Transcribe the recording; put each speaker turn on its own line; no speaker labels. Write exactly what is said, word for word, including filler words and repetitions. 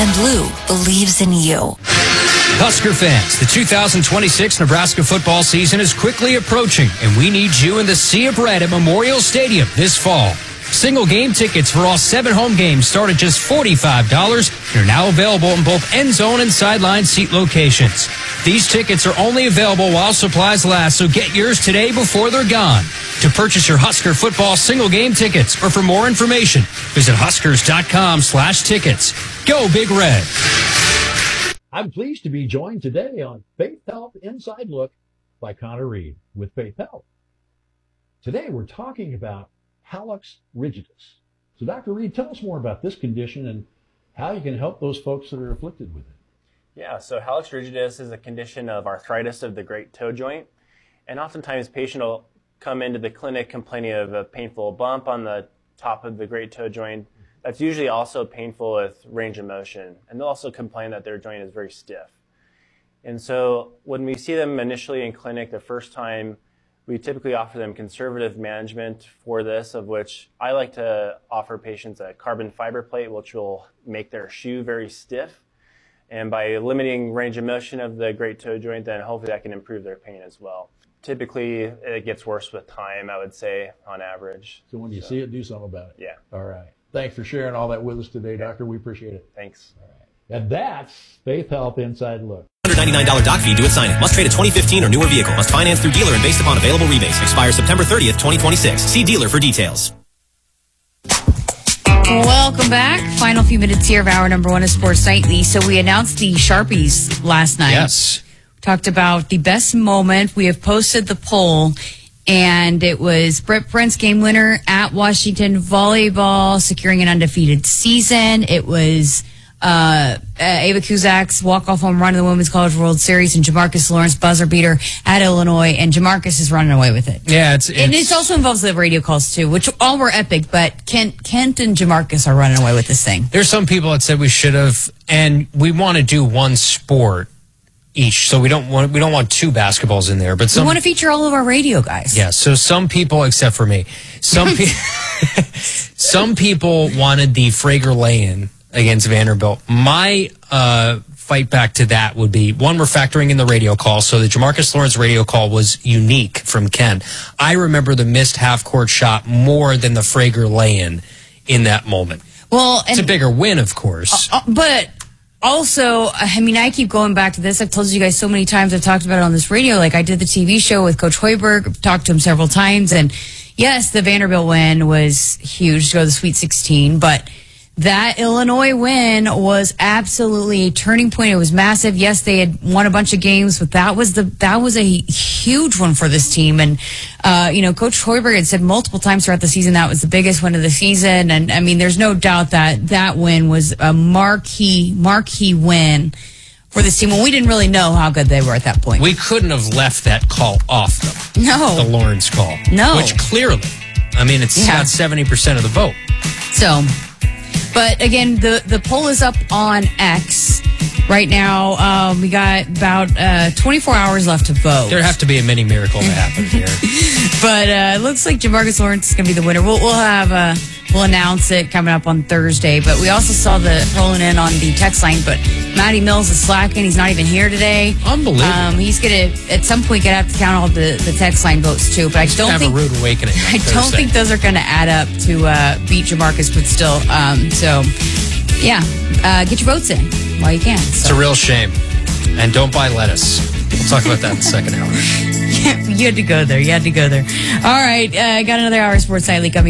and Blue believes in you.
Husker fans, the two thousand twenty-six Nebraska football season is quickly approaching, and we need you in the Sea of Red at Memorial Stadium this fall. Single game tickets for all seven home games start at just forty-five dollars and are now available in both end zone and sideline seat locations. These tickets are only available while supplies last, so get yours today before they're gone. To purchase your Husker football single game tickets or for more information, visit huskers.com slash tickets. Go Big Red.
I'm pleased to be joined today on Faith Health Inside Look by Connor Reed with Faith Health. Today we're talking about hallux rigidus. So Doctor Reed, tell us more about this condition and how you can help those folks that are afflicted with it.
Yeah, so hallux rigidus is a condition of arthritis of the great toe joint. And oftentimes patient will come into the clinic complaining of a painful bump on the top of the great toe joint. That's usually also painful with range of motion. And they'll also complain that their joint is very stiff. And so when we see them initially in clinic the first time, we typically offer them conservative management for this, of which I like to offer patients a carbon fiber plate, which will make their shoe very stiff. And by limiting range of motion of the great toe joint, then hopefully that can improve their pain as well. Typically, it gets worse with time, I would say, on average.
So when you
so,
see it, do something about it.
Yeah.
All right. Thanks for sharing all that with us today, Doctor. We appreciate it.
Thanks.
All right. And that's Faith Health Inside Look.
one hundred ninety-nine dollars doc fee due at sign-in. Must trade a twenty fifteen or newer vehicle. Must finance through dealer and based upon available rebates. Expires September thirtieth, twenty twenty-six. See dealer for details.
Welcome back. Final few minutes here of hour number one of Sports Nightly. So we announced the Sharpies last night.
Yes.
Talked about the best moment. We have posted the poll, and it was Brett Brent's game winner at Washington Volleyball, securing an undefeated season. It was uh, Ava Kuzak's walk-off home run in the Women's College World Series, and Jamarcus Lawrence buzzer beater at Illinois, and Jamarcus is running away with it.
Yeah, it's, it's
and it also involves the radio calls too, which all were epic. But Kent, Kent and Jamarcus are running away with this thing.
There's some people that said we should have, and we want to do one sport each, so we don't want we don't want two basketballs in there. But some,
we want to feature all of our radio guys.
Yeah, so some people, except for me, some pe- some people wanted the Frager lay-in against Vanderbilt. My uh, fight back to that would be, one, we're factoring in the radio call, so the Jamarcus Lawrence radio call was unique from Ken. I remember the missed half-court shot more than the Frager lay-in in that moment.
Well,
it's
and,
a bigger win, of course.
Uh, uh, but also, I mean, I keep going back to this. I've told you guys so many times. I've talked about it on this radio. Like, I did the T V show with Coach Hoiberg, talked to him several times. And, yes, the Vanderbilt win was huge to go to the Sweet sixteen. But that Illinois win was absolutely a turning point. It was massive. Yes, they had won a bunch of games, but that was the that was a huge one for this team. And, uh, you know, Coach Hoiberg had said multiple times throughout the season that was the biggest win of the season. And, I mean, there's no doubt that that win was a marquee, marquee win for this team. Well, we didn't really know how good they were at that point.
We couldn't have left that call off, though.
No.
The Lawrence call.
No.
Which clearly, I mean, it's
Yeah.
got seventy percent of the vote.
So, but again, the, the poll is up on X right now. Um, we got about uh, twenty-four hours left to vote.
There have to be a mini miracle to happen here.
But uh, it looks like Jamarcus Lawrence is going to be the winner. We'll, we'll have uh, we'll announce it coming up on Thursday. But we also saw the rolling in on the text line. But Matty Mills is slacking. He's not even here today.
Unbelievable.
Um, he's going to at some point gonna have to count all the, the text line votes too. But I don't
have
think
a rude awakening.
I don't
Thursday.
think those are going to add up to uh, beat Jamarcus. But still, um, so yeah, uh, get your votes in while you can. So.
It's a real shame. And don't buy lettuce. We'll talk about that in the second hour.
You had to go there. You had to go there. All right. Uh, got another hour of Sports Nightly coming.